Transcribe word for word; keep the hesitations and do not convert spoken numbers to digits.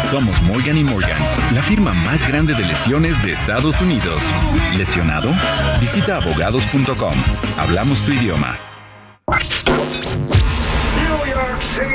Somos Morgan y Morgan, la firma más grande de lesiones de Estados Unidos. ¿Lesionado? Visita abogados punto com. Hablamos tu idioma. New York City